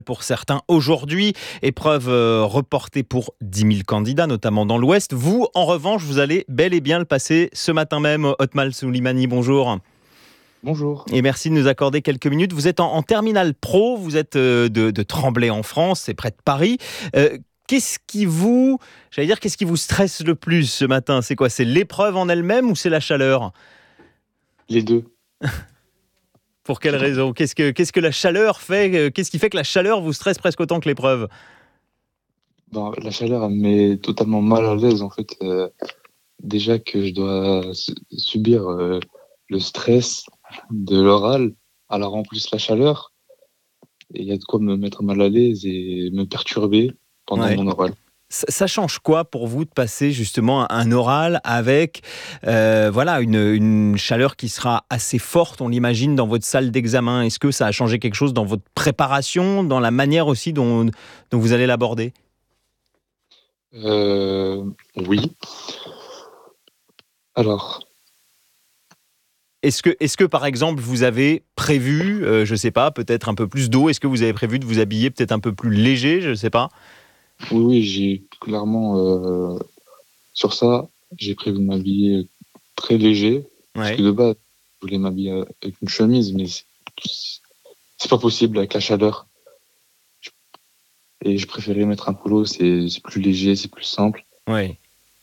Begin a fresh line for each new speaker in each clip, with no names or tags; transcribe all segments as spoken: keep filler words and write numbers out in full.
Pour certains aujourd'hui, épreuve euh, reportée pour dix mille candidats, notamment dans l'Ouest. Vous, en revanche, vous allez bel et bien le passer ce matin même. Otman Soulimani, bonjour.
Bonjour.
Et merci de nous accorder quelques minutes. Vous êtes en, en terminale pro, vous êtes euh, de, de Tremblay en France, c'est près de Paris. Euh, qu'est-ce qui vous, j'allais dire, qu'est-ce qui vous stresse le plus ce matin ? C'est quoi ? C'est l'épreuve en elle-même ou c'est la chaleur ?
Les deux.
Pour quelle raison ? Qu'est-ce que, qu'est-ce que la chaleur fait ? Qu'est-ce qui fait que la chaleur vous stresse presque autant que l'épreuve ?
Ben, la chaleur elle me met totalement mal à l'aise en fait. Euh, déjà que je dois su- subir euh, le stress de l'oral, alors en plus la chaleur, il y a de quoi me mettre mal à l'aise et me perturber pendant
Ouais.
mon oral.
Ça, ça change quoi pour vous de passer justement un oral avec euh, voilà, une, une chaleur qui sera assez forte, on l'imagine, dans votre salle d'examen ? Est-ce que ça a changé quelque chose dans votre préparation, dans la manière aussi dont, dont vous allez l'aborder ?
Euh, oui. Alors,
Est-ce que, est-ce que par exemple vous avez prévu, euh, je ne sais pas, peut-être un peu plus d'eau ? Est-ce que vous avez prévu de vous habiller peut-être un peu plus léger ? Je ne sais pas.
oui, oui, j'ai clairement euh, sur ça, j'ai prévu de m'habiller très léger, parce
Ouais.
que de base, je voulais m'habiller avec une chemise, mais c'est, c'est pas possible avec la chaleur. Et je préférais mettre un polo, c'est, c'est plus léger, c'est plus simple.
Ouais.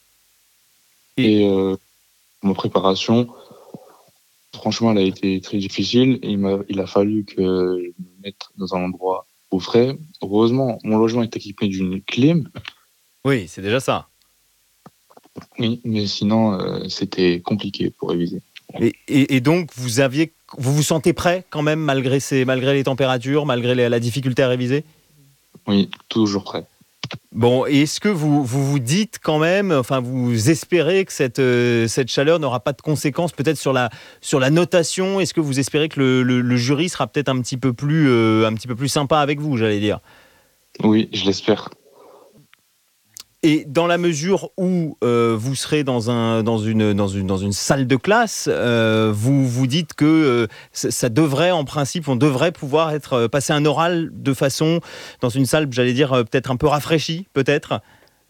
Et euh, ma préparation, franchement, elle a été très difficile. Et il, m'a, il a fallu que je me mette dans un endroit au frais. Heureusement, mon logement est équipé d'une clim.
Oui, c'est déjà ça.
Oui, mais sinon, euh, c'était compliqué pour réviser.
Et, et, et donc, vous aviez, vous vous sentez prêt quand même, malgré, ces, malgré les températures, malgré les, la difficulté à réviser ?
Oui, toujours prêt.
Bon, et est-ce que vous, vous vous dites quand même, enfin, vous espérez que cette, euh, cette chaleur n'aura pas de conséquences peut-être sur la, sur la notation ? Est-ce que vous espérez que le, le, le jury sera peut-être un petit peu plus, euh, un petit peu plus sympa avec vous, j'allais dire ?
Oui, je l'espère.
Et dans la mesure où euh, vous serez dans, un, dans, une, dans, une, dans une salle de classe, euh, vous vous dites que euh, ça, ça devrait, en principe, on devrait pouvoir être, euh, passer un oral de façon, dans une salle, j'allais dire, euh, peut-être un peu rafraîchie, peut-être ?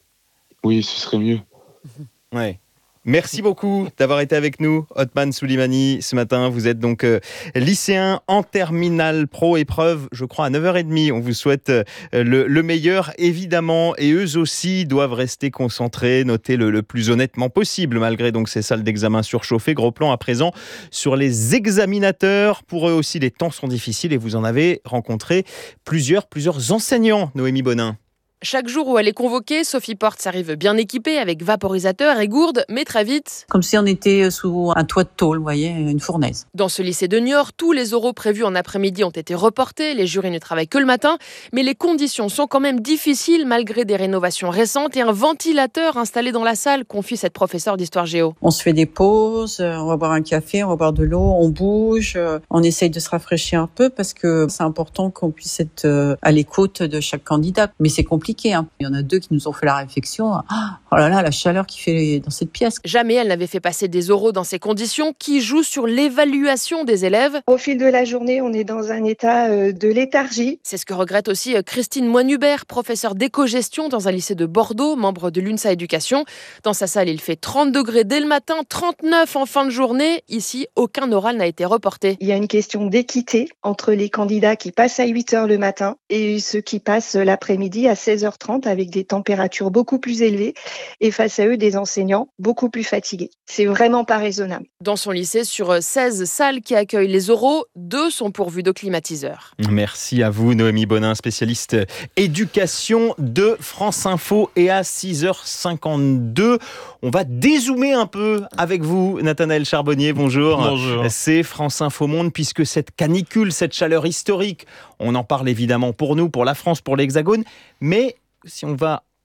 Oui, ce serait mieux.
Ouais. Merci beaucoup d'avoir été avec nous, Otman Soulimani. Ce matin, vous êtes donc euh, lycéen en terminale pro, épreuve, je crois, à neuf heures trente. On vous souhaite euh, le, le meilleur, évidemment. Et eux aussi doivent rester concentrés, noter le, le plus honnêtement possible, malgré donc ces salles d'examen surchauffées. Gros plan à présent sur les examinateurs. Pour eux aussi, les temps sont difficiles et vous en avez rencontré plusieurs, plusieurs enseignants, Noémie Bonin.
Chaque jour où elle est convoquée, Sophie Portes arrive bien équipée avec vaporisateur et gourde, mais très vite...
Comme si on était sous un toit de tôle, vous voyez, une fournaise.
Dans ce lycée de Niort, tous les oraux prévus en après-midi ont été reportés, les jurys ne travaillent que le matin, mais les conditions sont quand même difficiles malgré des rénovations récentes et un ventilateur installé dans la salle, confie cette professeure d'histoire géo.
On se fait des pauses, on va boire un café, on va boire de l'eau, on bouge, on essaye de se rafraîchir un peu parce que c'est important qu'on puisse être à l'écoute de chaque candidat. Mais c'est compliqué. Hein. Il y en a deux qui nous ont fait la réflexion. Oh là là, la chaleur qu'il fait dans cette pièce.
Jamais elle n'avait fait passer des oraux dans ces conditions qui jouent sur l'évaluation des élèves.
Au fil de la journée, on est dans un état de léthargie.
C'est ce que regrette aussi Christine Moine-Hubert, professeure d'éco-gestion dans un lycée de Bordeaux, membre de l'UNSA Éducation. Dans sa salle, il fait trente degrés dès le matin, trente-neuf en fin de journée. Ici, aucun oral n'a été reporté.
Il y a une question d'équité entre les candidats qui passent à huit heures le matin et ceux qui passent l'après-midi à seize heures trente avec des températures beaucoup plus élevées et face à eux des enseignants beaucoup plus fatigués. C'est vraiment pas raisonnable.
Dans son lycée, sur seize salles qui accueillent les oraux, deux sont pourvues de climatiseurs.
Merci à vous, Noémie Bonin, spécialiste éducation de France Info. Et à six heures cinquante-deux, on va dézoomer un peu avec vous, Nathanaël Charbonnier. Bonjour.
Bonjour.
C'est France Info Monde, puisque cette canicule, cette chaleur historique, on en parle évidemment pour nous, pour la France, pour l'Hexagone, mais si on va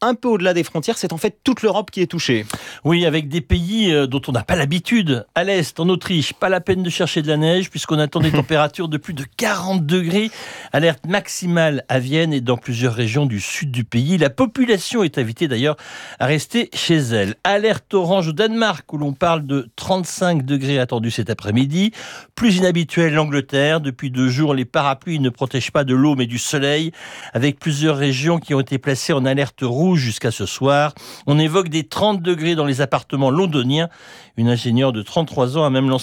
un peu au-delà des frontières, c'est en fait toute l'Europe qui est touchée.
Oui, avec des pays dont on n'a pas l'habitude. À l'est, en Autriche, pas la peine de chercher de la neige puisqu'on attend des températures de plus de quarante degrés. Alerte maximale à Vienne et dans plusieurs régions du sud du pays. La population est invitée d'ailleurs à rester chez elle. Alerte orange au Danemark où l'on parle de trente-cinq degrés attendus cet après-midi. Plus inhabituel l'Angleterre. Depuis deux jours, les parapluies ne protègent pas de l'eau mais du soleil, avec plusieurs régions qui ont été placées en alerte rouge jusqu'à ce soir. On évoque des trente degrés dans les appartements londoniens. Une ingénieure de trente-trois ans a même lancé